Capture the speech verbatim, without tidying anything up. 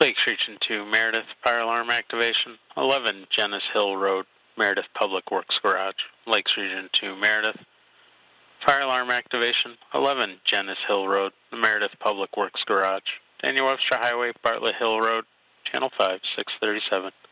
Lakes Region two, Meredith, fire alarm activation. eleven Genes Hill Road, Meredith Public Works Garage. Lakes Region two, Meredith, fire alarm activation. eleven Genes Hill Road, Meredith Public Works Garage. Daniel Webster Highway, Bartlett Hill Road, Channel five, six thirty-seven.